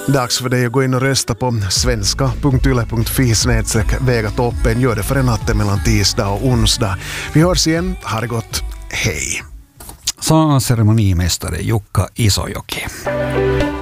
Dags för dig att gå in och rösta på svenska.yle.fi/Vega toppen. Gör det för en natten mellan tisdag och onsdag. Vi hörs igen. Ha det gott. Hej. Sa ceremonimästare Jukka Isojoki.